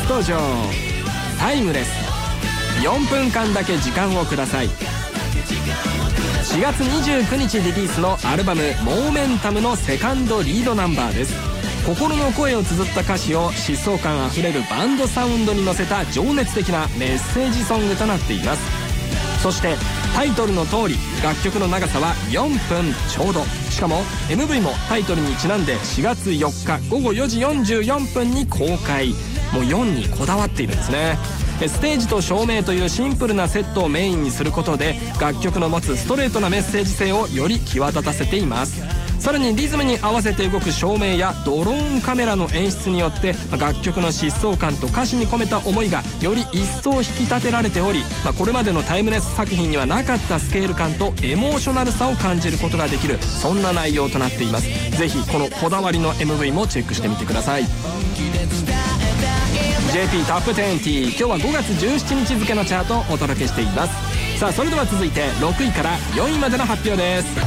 登場。タイムレス。4分間だけ時間をください。4月29日リリースのアルバム「モーメンタム」のセカンドリードナンバーです。心の声を綴った歌詞を疾走感あふれるバンドサウンドに乗せた情熱的なメッセージソングとなっています。そしてタイトルの通り楽曲の長さは4分ちょうど。しかも MV もタイトルにちなんで4月4日午後4時44分に公開。もう4にこだわっているんですね。ステージと照明というシンプルなセットをメインにすることで楽曲の持つストレートなメッセージ性をより際立たせています。さらにリズムに合わせて動く照明やドローンカメラの演出によって楽曲の疾走感と歌詞に込めた思いがより一層引き立てられており、これまでのタイムレス作品にはなかったスケール感とエモーショナルさを感じることができる、そんな内容となっています。ぜひこのこだわりの MV もチェックしてみてください。 JP タップ20、今日は5月17日付のチャートをお届けしています。さあそれでは続いて6位から4位までの発表です。